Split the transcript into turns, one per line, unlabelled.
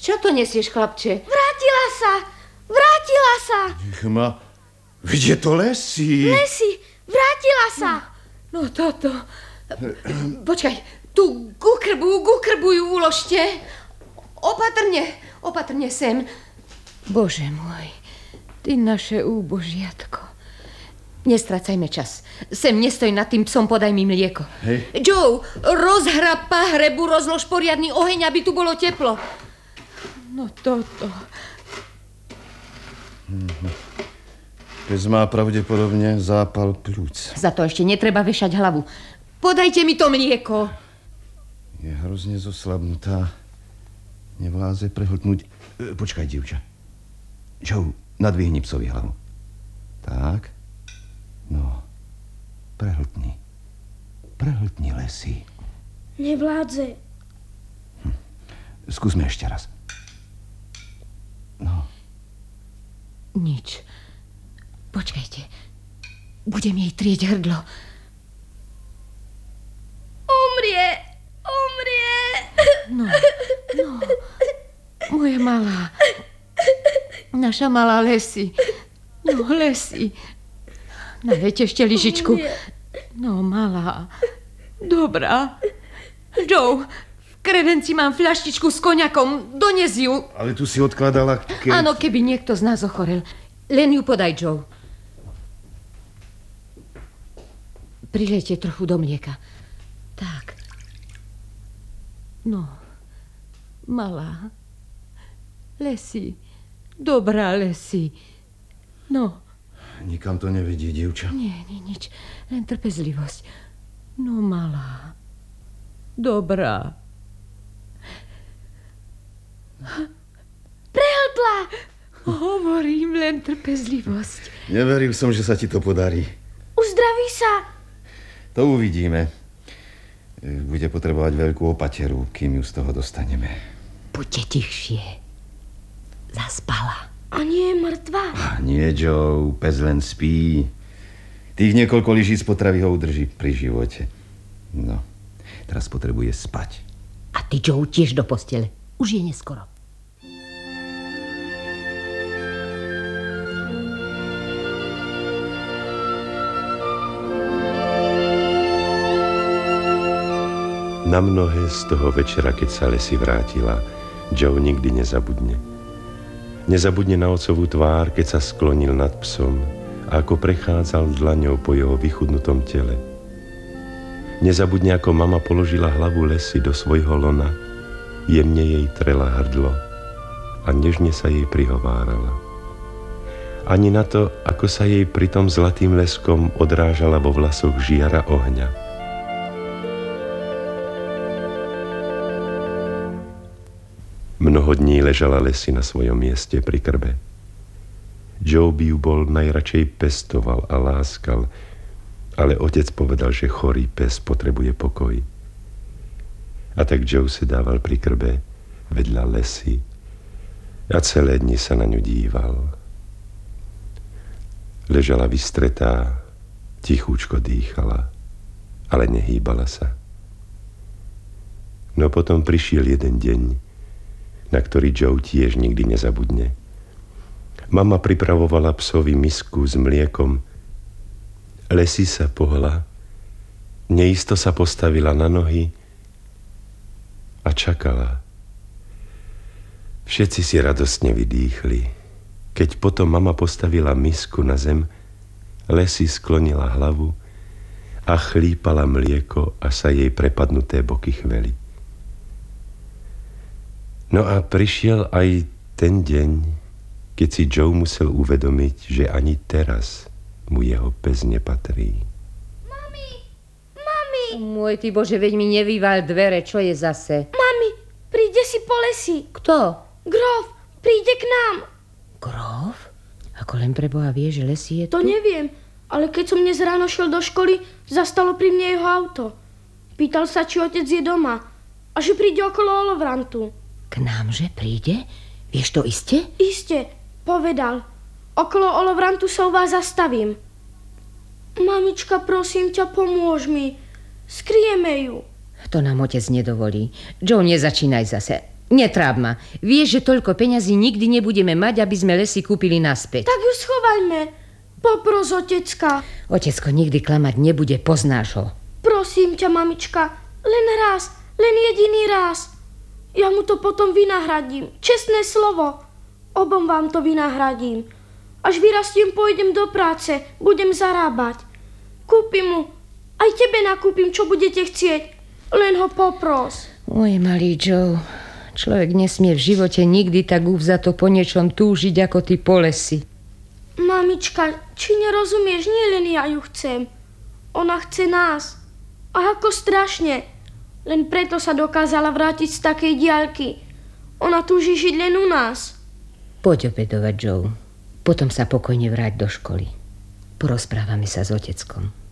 Čo to nesieš, chlapče?
Vrátila sa! Vrátila sa!
Chma, veď je to Lesy.
Lesy, vrátila sa!
No toto. Počkaj, tú gukrbu ju uložte. Opatrne sem. Bože môj, ty naše úbožiatko. Nestracajme čas. Sem nestoj nad tým psom, podaj mi mlieko.
Hej.
Joe, rozhrab pahrebu, rozlož poriadny oheň, aby tu bolo teplo. No toto.
Pes má pravdepodobne zápal pľúc.
Za to ešte netreba vešať hlavu. Podajte mi to mlieko.
Je hrozne zoslabnutá. Nevláze prehltnúť. Počkaj, dievča. Joe, nadvihni psovi hlavu. Tak. No. Prehltni. Prehltni, Lesy.
Nevládze.
Skúsme ešte raz. No.
Nič. Počkajte. Budem jej trieť hrdlo.
Umrie.
No. Moja malá. Naša malá Lesy. No, Lesy. Nalejte ešte lyžičku. No, malá. Dobrá. Joe, v kredenci mám fľaštičku s koniakom. Dones ju.
Ale tu si odkladala, keď...
Áno, keby niekto z nás ochorel. Len ju podaj, Joe. Prilejte trochu do mlieka. Tak. No, malá. Lesy. Dobrá Lesy. No.
Nikam to nevedie, dievča.
Nie, nič. Len trpezlivosť. No, malá. Dobrá.
Prehltla.
Hovorím, len trpezlivosť.
Neveril som, že sa ti to podarí.
Uzdraví sa.
To uvidíme. Bude potrebovať veľkú opateru, kým ju z toho dostaneme.
Buďte tichšie. Zaspala.
A nie je mŕtva.
Nie, Joe, pes len spí. Tých niekoľko lyžíc potravy ho udrží pri živote. No, teraz potrebuje spať.
A ty, Joe, tiež do postele. Už je neskoro.
Na mnohé z toho večera, keď sa Lesy vrátila, Joe nikdy nezabudne. Nezabudne na otcovú tvár, keď sa sklonil nad psom a ako prechádzal dlaňou po jeho vychudnutom tele. Nezabudne, ako mama položila hlavu Lesy do svojho lona, jemne jej trela hrdlo a nežne sa jej prihovárala. Ani na to, ako sa jej pri tom zlatým leskom odrážala vo vlasoch žiara ohňa. Mnoho dní ležala Lesy na svojom mieste pri krbe. Joe by ju bol najradšej pestoval a láskal, ale otec povedal, že chorý pes potrebuje pokoj. A tak Joe sa dával pri krbe vedľa Lesy a celé dni sa na ňu díval. Ležala vystretá, tichúčko dýchala, ale nehýbala sa. No potom prišiel jeden deň, na ktorý Joe tiež nikdy nezabudne. Mama pripravovala psovi misku s mliekom. Lesy sa pohla, neisto sa postavila na nohy a čakala. Všetci si radostne vydýchli. Keď potom mama postavila misku na zem, Lesy sklonila hlavu a chlípala mlieko, až sa jej prepadnuté boky chveli. No a prišiel aj ten deň, keď si Joe musel uvedomiť, že ani teraz mu jeho pes nepatrí.
Mami!
Môj ty Bože, veď mi nevýval dvere, čo je zase?
Mami, príde si po Lesy.
Kto?
Grof, príde k nám.
Grof? Ako len pre Boha vie, že Lesy je tu?
To neviem, ale keď som dnes ráno šiel do školy, zastalo pri mne jeho auto. Pýtal sa, či otec je doma a že príde okolo Olovrantu.
K nám, že príde? Vieš to iste?
Iste, povedal. Okolo Olovrantu sa u vás zastavím. Mamička, prosím ťa, pomôž mi. Skryjeme ju.
To nám otec nedovolí. Joe, nezačínaj zase. Netráp ma. Vieš, že toľko peňazí nikdy nebudeme mať, aby sme lesy kúpili naspäť.
Tak ju schovajme. Popros, otecka.
Otecko nikdy klamať nebude, poznáš ho.
Prosím ťa, mamička, len raz, len jediný raz. Ja mu to potom vynahradím. Čestné slovo. Obom vám to vynahradím. Až vyrastiem, pôjdem do práce, budem zarábať. Kúpim mu, aj tebe nakúpim, čo budete chcieť. Len ho popros.
Oj, malý Joe, človek nesmie v živote nikdy tak uvzato po niečom túžiť, ako ty po lesi.
Mamička, či nerozumieš, nie len ja ju chcem. Ona chce nás. A ako strašne. Len preto sa dokázala vrátiť z takej diaľky. Ona túži žiť len u nás.
Poď obedovať, Joe. Potom sa pokojne vráť do školy. Porozprávame sa s oteckom.